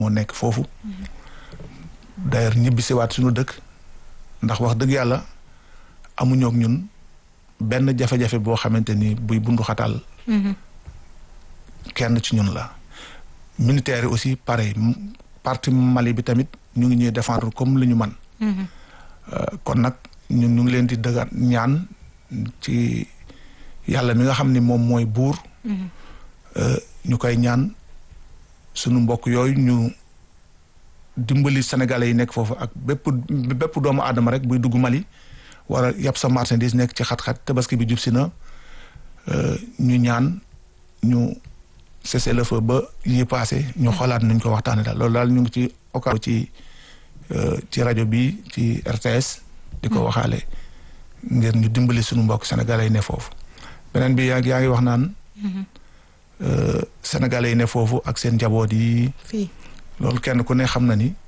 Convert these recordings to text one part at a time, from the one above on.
moo nekk foofu d'ailleurs ñibbisiwaat suñu dëkk ndax wax dëgg yàlla amuñoo ak ñun benn jafe-jafe boo xamante ni buy bundu xataal kenn ci ñun la militaire yi aussi pareil parti Mali bi tamit ñu ngi ñuy défendre comme li ñu man kon nag ñun ñu ngi leen di dëggat ñaan ci yàlla mi nga xam ni moom mooy buur ñu koy ñaan sunu mbokk yooyu ñu dimbali sénégalais yi nekk foofu ak bépp doomu aadama rek buy dugg Mali war a yàpp sa marchandise nekk ci xat-xat tabaski bi jub si na ñu ñaan ñu cessez le feu ba yi passé ñu xoolaat nuñ ko waxtaane daal loolu daal ñu ngi ci occasion ci rajo bi ci RTS di ko waxaale ngir ñu dimbali suñu mbokk sénégalais yi ne foofu beneen bi yaa ngi wax naan sénégalais yi ne foofu ak seen njaboot yi loolu kenn ku ne xam na ni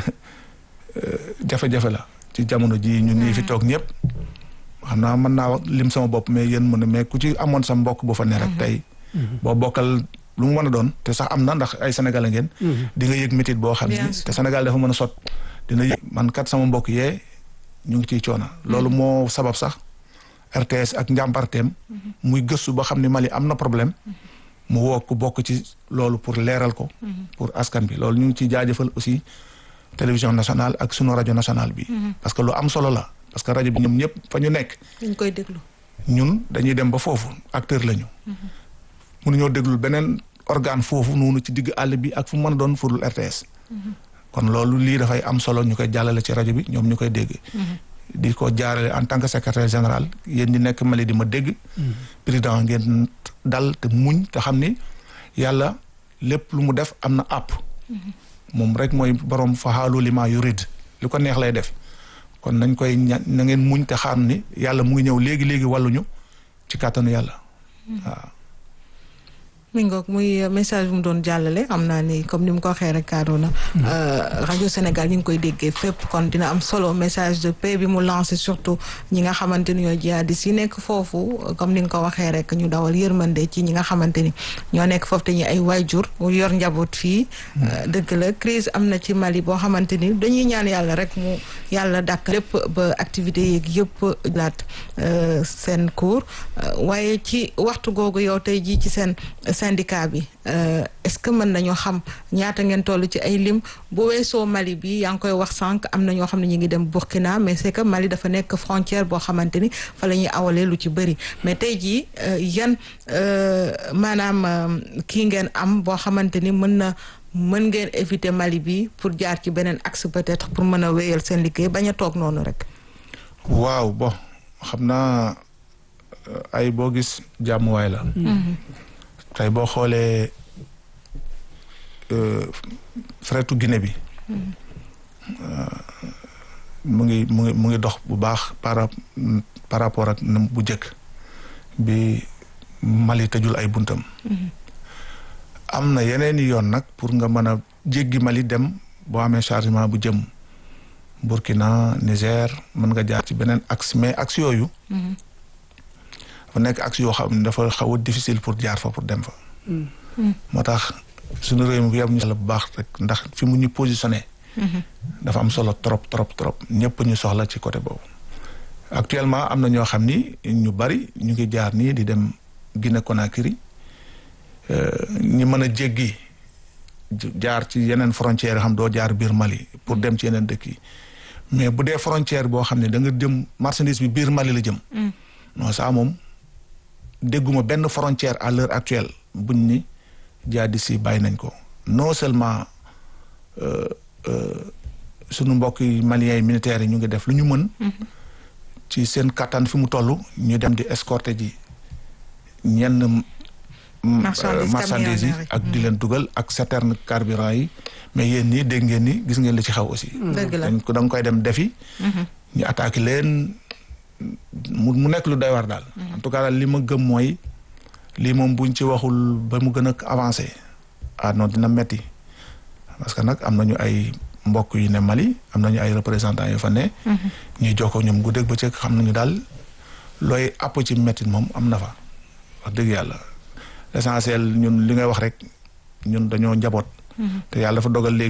jafe-jafe la ci jamono ji ñun ñii fi toog ñëpp xam naa mën naa lim sama bopp mais yéen mën a mais ku ci amoon sa mbokk bu fa ne rek tey boo bokkal lu mu mën a doon te sax am na ndax ay sénégalais ngeen di nga yëg métit boo xam ni te Sénégal dafa mën a sot dina yëg man kat sama mbokk yee ñu ngi ciy coona loolu moo sabab sax RTS ak njàmbarteem muy gëstu ba xam ni Mali am na problème mu woo ko bokk ci loolu pour leeral ko pour askan bi loolu ñu ngi ciy jaajëfal aussi télévision nationale ak sunu rajo nationale bi parce que lu am solo la parce que rajo bi ñoom ñëpp fa ñu nekk dañ koy déglu ñun dañuy dem ba foofu acteur lañu mënuñoo déglul beneen organe foofu noonu ci digg àll bi ak fu mu mën a doon furul RTS kon loolu lii dafay am solo ñu koy jàllale ci rajo bi ñoom ñu koy dégg di ko jaarale en tant que secrétaire général yéen ñi nekk Mali di ma dégg président ngeen dal te muñ te xam ni yàlla lépp lu mu def am na àpp moom rek mooy borom faxaalu li maa yurid li ko neex lay def kon nañ koy ñaan na ngeen muñ te xam ni yàlla mu ngi ñëw léegi wàlluñu ci kàttanu yàlla waaw mi ngoog muy message bu mu doon jàllale xam naa ni comme ni mu ko waxee rek Arouna rajo Sénégal ñu ngi koy déggee fépp kon dina am solo message de paix bi mu lancé surtout ñi nga xamante ni ñoo jihadistes yi nekk foofu comme ni nga ko waxee rek ñu dawal yërmande ci ñi nga xamante ni ñoo nekk foofu te ñu ay waajur yor njaboot fii dëgg la crise am na ci Mali boo xamante ni dañuy ñaan yàlla rek mu yàlla dàkk lépp ba activité yeeg yëpp laat seen cours waaye ci waxtu googu yow tey jii ci seen syndicat bi est-ce que mën nañoo xam ñaata ngeen toll ci ay lim bu weesoo Mali bi yaa ngi koy wax sànq am na ñoo xam ne ñu ngi dem Burkina mais c'est que Mali dafa nekk frontière boo xamante ni fa la ñuy awalee lu ci bëri mais tey jii yan maanaam kii ngeen am boo xamante ni mën ngeen éviter Mali bi pour jaar ci beneen axe peut-être pour mën a wéyal seen liggéey bañ a toog noonu rek. waaw bon xam naa ay boo gis jàmmuwaay la. tey boo xoolee fretu Guinée bi mu ngi dox bu baax par rapport ak bu njëkk bi Mali tëjul ay buntam am na yeneen i yoon nag pour nga mën a jéggi Mali dem boo amee chargement bu jëm Burkina Niger mën nga jaar ci beneen axe mais axe yooyu dafa nekk axe yoo xam ne dafa xaw a difficile pour jaar fa pour dem fa moo tax suñu réew mi yam ñu soxla bu baax rek ndax fi mu ñu positionné dafa am solo trop ñëpp ñu soxla ci côté boobu actuellement am na ñoo xam ni ñu bari ñu ngi jaar nii di dem Guinée Conakry ñi mën a jéggi jaar ci yeneen frontières yoo xam doo jaar biir Mali pour dem ci yeneen dëkk yi mais bu dee frontière boo xam ne da nga jëm marchandise bi biir Mali la jëm non ça moom dégguma benn frontière à l'heure actuelle buñ ni jihadistes yi bàyyi nañ ko non seulement sunu mbokk yi maliens yi militaires yi ñu ngi def lu ñu mën ci seen kattan fi mu toll ñu dem di escorter ji ñenn marchandises yi ak di leen dugal ak citerne carburant yi mais yéen nii dégg ngeen ni gis ngeen li ci xaw aussi da nga koy dem defi ñu attaqué leen mu nekk lu doy war daal en tout cas daal li ma gëm mooy lii moom buñ ci waxul ba mu gën a avancé non dina metti parce que nag am nañu ay mbokk yu ne Mali am nañu ay représentants yu fa ne ñuy jokkoo ñoom guddeeg bëccëg xam nañu daal looy àpp ci mettit moom am na fa wax dëgg yàlla l'essentiel ñun li ngay wax rek ñun dañoo njaboot te yàlla dafa dogal léegi